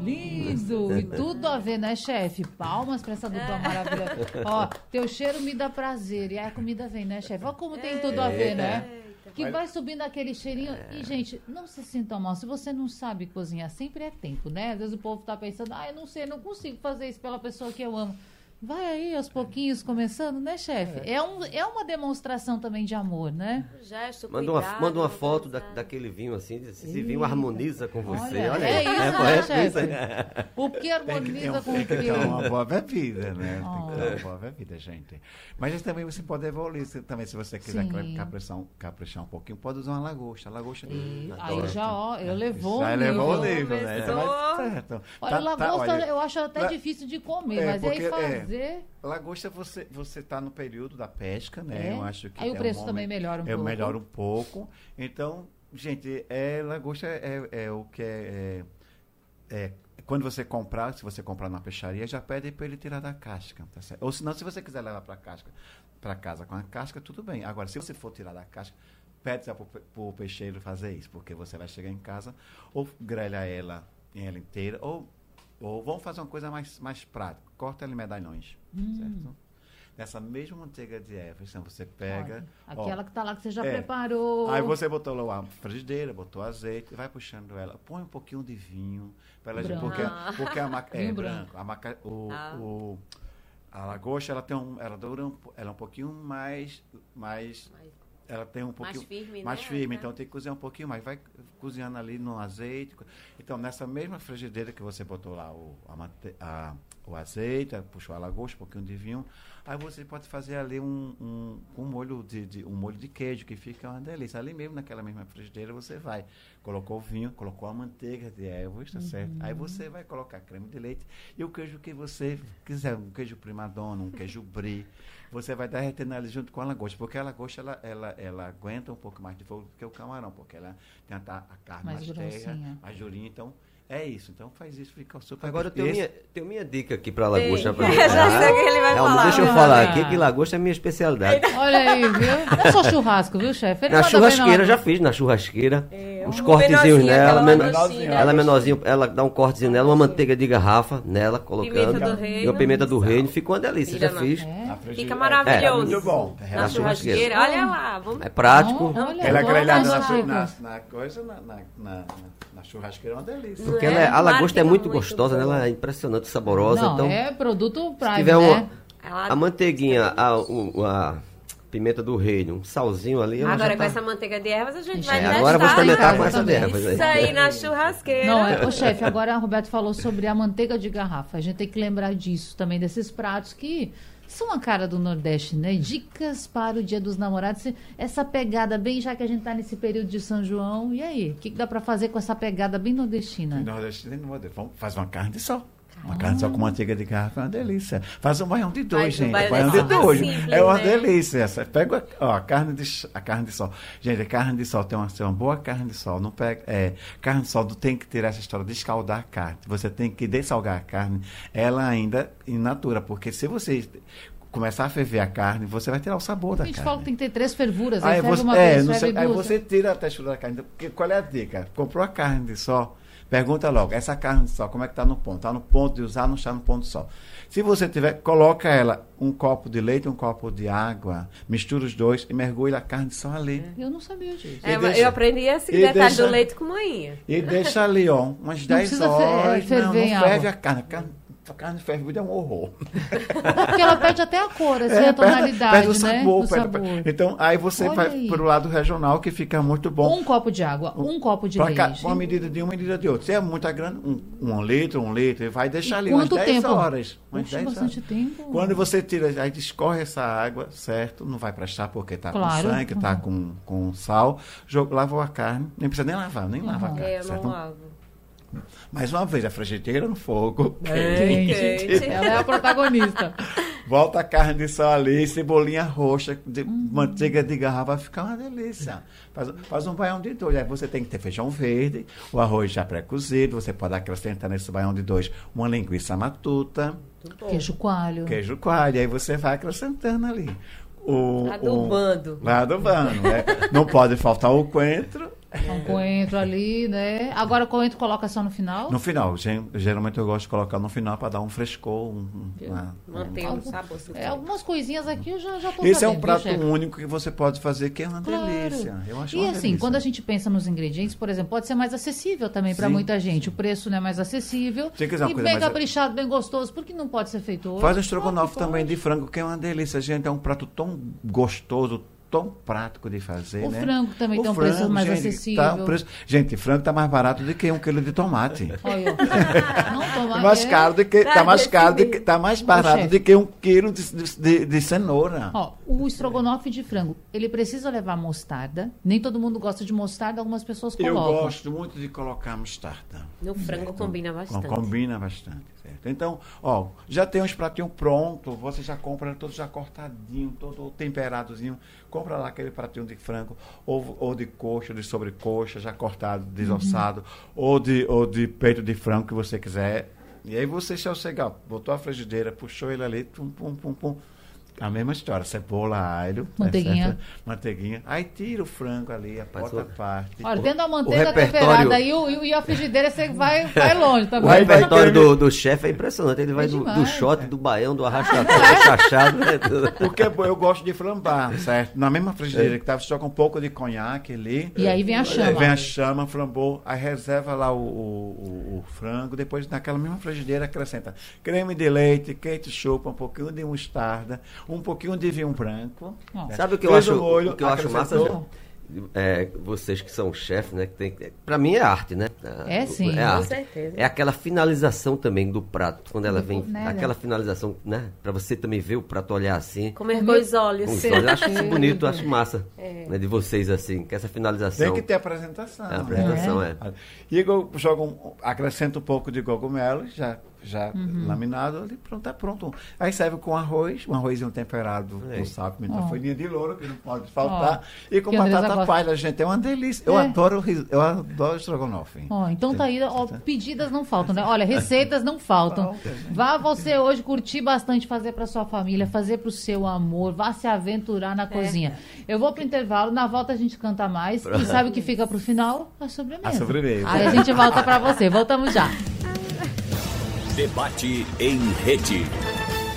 Lindo! E tudo a ver, né, chefe? Palmas pra essa dupla maravilhosa. Ó, teu cheiro me dá prazer. E aí a comida vem, né, chefe? Ó como tem tudo a ver, né? Que vai subindo aquele cheirinho. E, gente, não se sintam mal. Se você não sabe cozinhar, sempre é tempo, né? Às vezes o povo tá pensando, eu não sei, não consigo fazer isso pela pessoa que eu amo. Vai aí, aos pouquinhos, começando, né, chefe? É uma demonstração também de amor, né? Gesto, manda uma foto daquele vinho assim, esse vinho harmoniza com você. Olha é aí. isso, né, chefe? O que Tem harmoniza com o que ter que? uma boa bebida, né? Tem que ter uma boa bebida, gente. Mas também você pode evoluir. Também, se você quiser caprichar um pouquinho, pode usar uma lagosta. A lagosta Aí já, eu levou já o levou o nível. nível, né? Então vai certo. Olha, lagosta olha, eu acho até difícil de comer, mas porque, aí fazer... Lagosta, você está no período da pesca, né? Eu acho que aí o preço também melhora um pouco. Melhora um pouco. Então, gente, lagosta é o que quando você comprar, se você comprar na peixaria, já pede para ele tirar da casca, tá certo? Ou senão, se você quiser levar para casa com a casca, tudo bem. Agora, se você for tirar da casca, pede para o peixeiro fazer isso, porque você vai chegar em casa, ou grelha ela inteira, ou vamos fazer uma coisa mais prática. Corta ela em medalhões, certo? Nessa mesma manteiga de erva, então você pega... Aquela que está lá que você já preparou. Aí você botou lá a frigideira, botou azeite, vai puxando ela, põe um pouquinho de vinho, porque branco. A lagosta, ela é um pouquinho mais ela tem um pouquinho mais firme, então tem que cozinhar um pouquinho mais. Vai cozinhando ali no azeite. Então, nessa mesma frigideira que você botou lá o azeite, puxou a lagosta, um pouquinho de vinho, aí você pode fazer ali um molho de queijo, que fica uma delícia. Ali mesmo, naquela mesma frigideira, você colocou o vinho, colocou a manteiga de ervas, tá certo? Aí você vai colocar creme de leite e o queijo que você quiser, um queijo primadonna, um queijo brie, você vai derretendo ali junto com a lagosta, porque a lagosta, ela aguenta um pouco mais de fogo do que o camarão, porque ela tem a carne mais terra, mais durinha, então é isso. Então faz isso, fica super... Agora tenho minha dica aqui para lagosta. Já sei o que ele vai falar. Deixa eu falar aqui que lagosta é minha especialidade. Olha aí, viu? Não é só churrasco, viu, chefe? Na churrasqueira, já fiz na churrasqueira. Uns cortezinhos nela, ela menorzinha, ela dá um cortezinho nela, uma manteiga de garrafa nela, colocando. E uma pimenta do reino, ficou uma delícia, já fiz. Fica maravilhoso. Muito bom. Na churrasqueira, olha lá. É prático. Ela é grelhada na churrasqueira, é uma delícia. Porque a lagosta é muito gostosa, né? Ela é impressionante, saborosa. Não, então, é produto prime, se tiver né? a manteiguinha, a pimenta do reino, um salzinho ali. Agora com essa manteiga de ervas a gente vai testar. Agora eu vou experimentar com essa de ervas. Isso aí na churrasqueira. Não, chefe, agora o Roberto falou sobre a manteiga de garrafa. A gente tem que lembrar disso também, desses pratos que são a cara do Nordeste, né? Dicas para o Dia dos Namorados. Essa pegada bem, já que a gente está nesse período de São João. E aí? O que dá para fazer com essa pegada bem nordestina? Nordestina, faz uma carne de sol. Uma carne só com manteiga de garrafa é uma delícia. Faz um baião de dois, gente. Baião de dois. É uma delícia essa. Pega a carne de sol. Gente, a carne de sol tem uma boa carne de sol. Não pega, carne de sol tem que ter essa história de escaldar a carne. Você tem que dessalgar a carne, ela ainda in natura, porque se você começar a ferver a carne, você vai tirar o sabor da carne. A gente fala que tem que ter 3 fervuras. Aí você tira a textura da carne. Porque, qual é a dica? Comprou a carne de sol, pergunta logo, essa carne de sol, como é que está no ponto? Está no ponto de usar, não está no ponto de sol. Se você tiver, coloca ela um copo de leite, um copo de água, mistura os dois e mergulha a carne de sol ali. Eu não sabia disso. Eu aprendi esse detalhe do leite com manhinha. E deixa ali, umas 10 horas. Não ferve a carne. A carne fervida é um horror. Porque ela perde até a cor, assim, a tonalidade, perde o sabor, né? sabor. Então, aí você vai para o lado regional, que fica muito bom. Um copo de água, um copo de leite. Uma medida de uma medida de outra. Se é muito grande, um litro, vai deixar ali umas 10 horas. Bastante tempo. Quando você tira, aí escorre essa água, certo? Não vai prestar porque está com sangue, está com sal. Lavou a carne, nem precisa nem lavar, lava a carne. Eu não lavo. Mais uma vez, a frigideira no fogo. Quente. Ela é a protagonista. Volta a carne de sol ali, cebolinha roxa, manteiga de garrafa, vai ficar uma delícia. Faz um baião de dois. Aí você tem que ter feijão verde, o arroz já pré-cozido, você pode acrescentar nesse baião de dois uma linguiça matuta. Queijo coalho. Aí você vai acrescentando ali. Adubando. Vai adubando. Não pode faltar o coentro. Um coentro ali, né? Agora o coentro coloca só no final? No final. Geralmente eu gosto de colocar no final para dar um frescor. Manter o sabor. Algumas coisinhas aqui eu já tô Esse sabendo, é um prato único que você pode fazer, que é uma delícia. Eu acho uma delícia. Quando a gente pensa nos ingredientes, por exemplo, pode ser mais acessível também para muita gente. O preço não é mais acessível. E bem caprichado, bem gostoso. Por que não pode ser feito hoje? Faz um estrogonofe também de frango, que é uma delícia, gente. É um prato tão gostoso, tão prático de fazer, o frango também tem um preço mais acessível. Gente, frango está mais barato do que 1 quilo de tomate. Olha, tá mais barato do que 1 quilo de cenoura. O estrogonofe de frango, ele precisa levar mostarda. Nem todo mundo gosta de mostarda, algumas pessoas colocam. Eu gosto muito de colocar mostarda. No frango combina bastante. Combina bastante, certo? Então, já tem uns pratinhos prontos, você já compra todo já cortadinho, todo temperadozinho. Compra lá aquele pratinho de frango, ou de coxa, ou de sobrecoxa, já cortado, desossado, ou de peito de frango que você quiser. E aí você, se você botou a frigideira, puxou ele ali, pum, pum, pum, pum. A mesma história, cebola, alho, manteiguinha. Aí tira o frango ali, a parte. Olha, tendo a manteiga temperada e a frigideira, você vai longe também. O repertório do chefe é impressionante. Ele vai do shot, do baião, do arrastador, do chachado. Porque eu gosto de flambar, certo? Na mesma frigideira que você joga um pouco de conhaque ali. E aí vem a chama. Vem a chama, flambou, aí reserva lá o frango, depois naquela mesma frigideira acrescenta creme de leite, ketchup, um pouquinho de mostarda, um pouquinho de vinho branco. Sabe o que eu acho massa? Vocês que são chefes, né? Pra mim é arte, né? Sim, com certeza. É aquela finalização também do prato. Quando ela vem, aquela finalização, né? Pra você também ver o prato, olhar assim. Comer com os olhos. Eu acho isso bonito, acho massa. Né, de vocês, assim, que essa finalização. Tem que ter apresentação. A apresentação E eu acrescento um pouco de cogumelo, já laminado, ali tá pronto. Aí serve com arroz, um arrozinho temperado com sal, pimenta, folhinha de louro, que não pode faltar, e com batata palha, gente, é uma delícia. Eu adoro estrogonofe. Então tá aí, pedidas não faltam, né? Olha, receitas não faltam. Vá você hoje curtir bastante, fazer pra sua família, fazer pro seu amor, vá se aventurar na cozinha. Eu vou pro intervalo, na volta a gente canta mais, e sabe o que fica pro final? A sobremesa. Aí a gente volta pra você, voltamos já. Debate em rede.